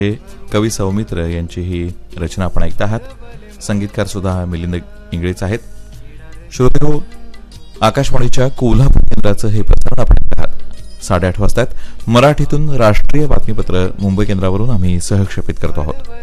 कवी सौमित्र यांची ही रचना आपण ऐकत आहात. संगीतकार सुद्धा मिलिंद इंगळेच आहेत. श्रोतेहो, आकाशवाणीच्या कोल्हापूर केंद्राचं हे प्रसारण आपण ऐकत आहात. 8:30 वाजतात. मराठीतून राष्ट्रीय बातमीपत्र मुंबई केंद्रावरून आम्ही सहक्षेपित करतो आहोत.